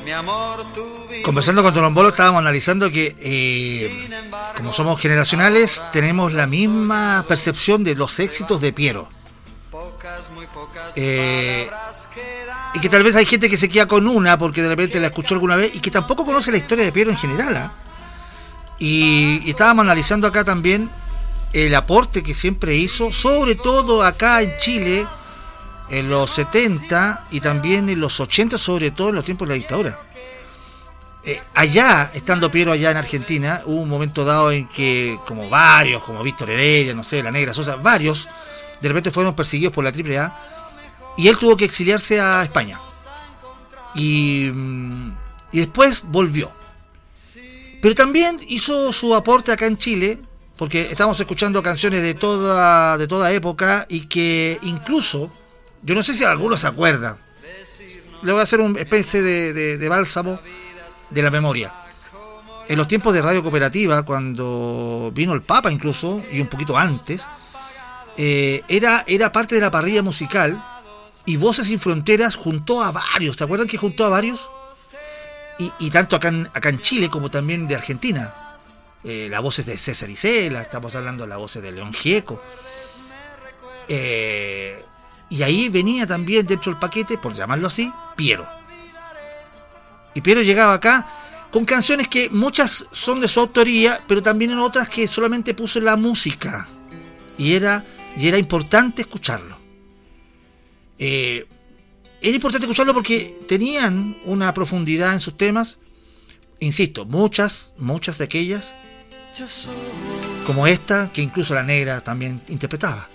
Conversando con Tolombolo estábamos analizando que como somos generacionales tenemos la misma percepción de los éxitos de Piero, y que tal vez hay gente que se queda con una porque de repente la escuchó alguna vez y que tampoco conoce la historia de Piero en general, y estábamos analizando acá también el aporte que siempre hizo, sobre todo acá en Chile en los 70 y también en los 80, sobre todo en los tiempos de la dictadura. Allá, estando Piero allá en Argentina, hubo un momento dado en que como Víctor Heredia, no sé, la Negra Sosa, varios de repente fueron perseguidos por la AAA y él tuvo que exiliarse a España y después volvió, pero también hizo su aporte acá en Chile, porque estamos escuchando canciones de toda época y que incluso, yo no sé si alguno se acuerda, le voy a hacer una especie de bálsamo de la memoria. En los tiempos de Radio Cooperativa, cuando vino el Papa incluso, y un poquito antes, era parte de la parrilla musical, y Voces Sin Fronteras juntó a varios. ¿Se acuerdan que juntó a varios? Y tanto acá en Chile como también de Argentina. Las voces de César Isela, estamos hablando de las voces de León Gieco. Y ahí venía también dentro del paquete, por llamarlo así, Piero. Y Piero llegaba acá con canciones que muchas son de su autoría, pero también en otras que solamente puso la música. Y era importante escucharlo. Era importante escucharlo porque tenían una profundidad en sus temas. Insisto, muchas de aquellas, como esta, que incluso la Negra también interpretaba.